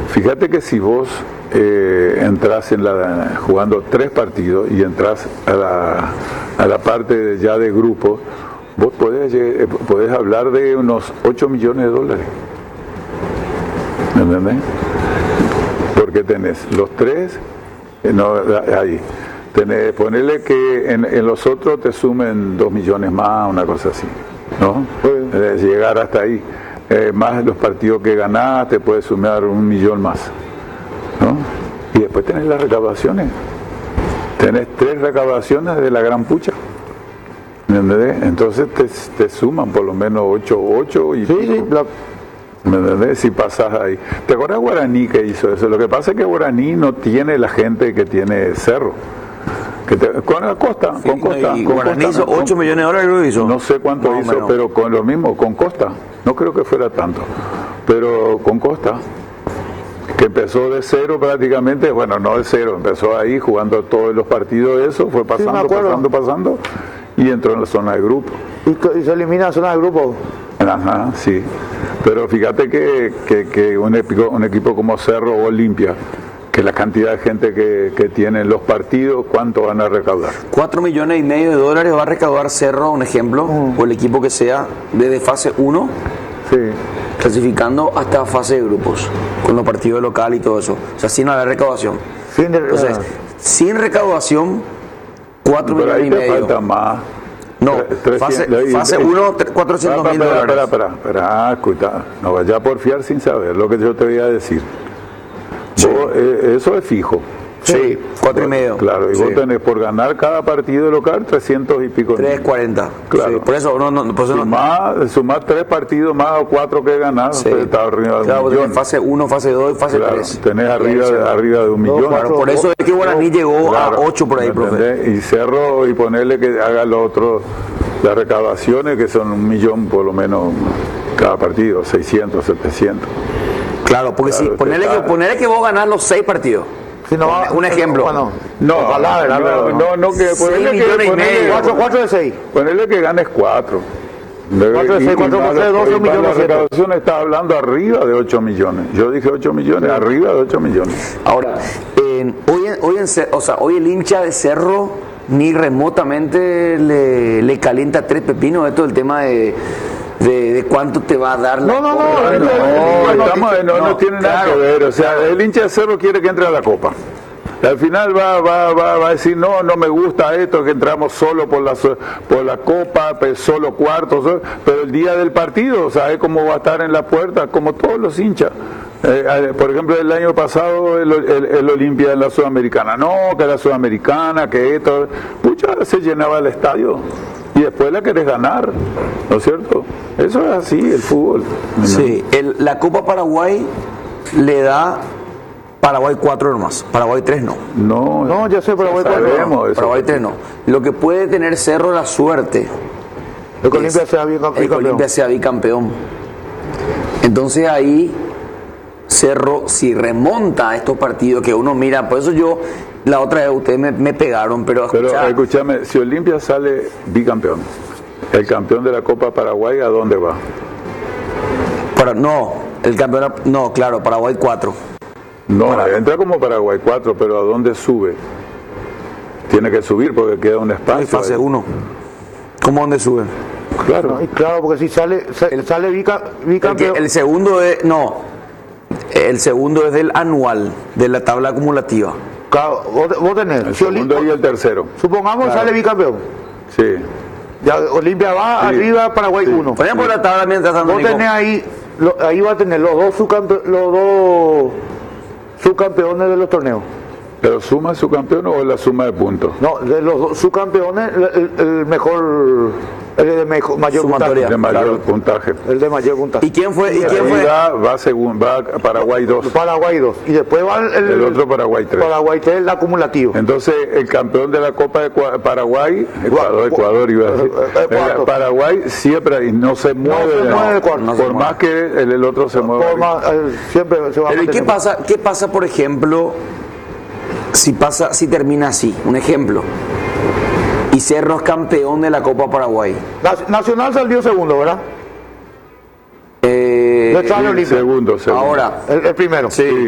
Fíjate que si vos entras jugando 3 partidos y entras a la parte ya de grupo, vos podés hablar de unos 8 millones de dólares. ¿Me entendés? Porque tenés los 3, ahí. Ponerle que en los otros te sumen 2 millones más, una cosa así, ¿no? Llegar hasta ahí. Más los partidos que ganás, te puede sumar 1 millón más, ¿no? Y después tenés las recaudaciones. Tenés 3 recaudaciones de la gran pucha. ¿Me entendés? Entonces te suman por lo menos 8 y pico. Sí, ¿me entendés? Si pasás ahí. ¿Te acuerdas Guaraní que hizo eso? Lo que pasa es que Guaraní no tiene la gente que tiene Cerro. Con Costa, sí, con Costa. Y Guaraní hizo 8 millones de dólares, lo hizo. No sé cuánto hizo, menos. Pero con lo mismo, con Costa. No creo que fuera tanto. Pero con Costa, que empezó de cero prácticamente, bueno, no de cero, empezó ahí jugando todos los partidos, eso, fue pasando, pasando, y entró en la zona de grupo. ¿Y se elimina la zona de grupo? Ajá, sí. Pero fíjate que un equipo como Cerro o Olimpia, que la cantidad de gente que tienen los partidos, ¿cuánto van a recaudar? 4 millones y medio de dólares va a recaudar Cerro, un ejemplo, o el equipo que sea, desde fase 1, sí, clasificando hasta fase de grupos, con los partidos local y todo eso. O sea, sin haber recaudación. Entonces, sin recaudación, 4 millones y medio. Falta más. No, fase 1, 400 mil dólares. Espera, escucha, no vaya a porfiar sin saber lo que yo te voy a decir. Sí. Eso es fijo. Sí, 4 y medio. Claro, y sí. Vos tenés por ganar cada partido local 300 y pico. 340. Claro. Sí, por eso sumar 3 partidos más o 1 que ganás, sí. Está arriba de un millón. Fase 1, fase 2 y fase 3. Tenés arriba de 1 millón. Claro, por eso es que Guaraní llegó a 8 por ahí, profe. Y Cerro, y ponerle que haga lo otro, las recaudaciones que son 1 millón por lo menos cada partido, 600, 700. Claro, porque si ponerle que vos ganás los 6 partidos. Si no, un ejemplo. Bueno, no, que ponerle 4 de 6. Ponerle que ganes 4. 4 de 6, 4 por 3, 12 millones. La recaudación está hablando arriba de 8 millones. Yo dije 8 millones, arriba de 8 millones. Ahora, hoy el hincha de Cerro ni remotamente le calienta 3 pepinos esto del tema de cuánto te va a dar la Copa. No tiene nada que ver. O sea, el hincha de Cerro quiere que entre a la Copa. Al final va a decir, no me gusta esto, que entramos solo por la Copa, pues solo cuartos, pero el día del partido, ¿sabes cómo va a estar en la puerta? Como todos los hinchas. Por ejemplo, el año pasado el Olimpia en la Sudamericana, que la Sudamericana, que esto, pucha, se llenaba el estadio. Y después la querés ganar, ¿no es cierto? Eso es así, el fútbol. Sí, la Copa Paraguay le da Paraguay 4 nomás, Paraguay 3 no. No, ya sé, Paraguay 4 no. Paraguay 3 no. Lo que puede tener Cerro la suerte es que Olimpia sea bicampeón. Entonces ahí Cerro, si remonta a estos partidos que uno mira, por eso yo la otra vez ustedes me pegaron, pero escúchame, si Olimpia sale bicampeón, el campeón de la Copa Paraguay, ¿a dónde va? Claro, Paraguay 4. Entra como Paraguay 4, pero ¿a dónde sube? Tiene que subir porque queda un espacio. Fase 1. ¿Cómo dónde sube? Claro. Claro, porque si sale bicampeón. El segundo es del anual, de la tabla acumulativa. Claro, vos tenés el segundo y el tercero. Supongamos sale bicampeón. Sí. Ya Olimpia va arriba, Paraguay 1. Vayan por la tabla mientras tanto. Vos tenés ahí va a tener los dos subcampeones de los torneos. ¿Pero suma subcampeón o la suma de puntos? No, de los dos subcampeones, el mejor, el de mayor puntaje. El de mayor puntaje. El de mayor puntaje. ¿Y quién fue? Va Paraguay 2. Paraguay 2. Y después va el otro Paraguay 3. Paraguay 3, el acumulativo. Entonces, el campeón de la Copa de Paraguay, Ecuador iba a decir. Paraguay siempre y no se mueve. Por más que el otro se mueva. Siempre se va a mantener. ¿Y qué pasa, por ejemplo, si termina así? Un ejemplo. Y Cerro es campeón de la Copa Paraguay. Nacional salió segundo, ¿verdad? Segundo. Ahora. El primero. Sí.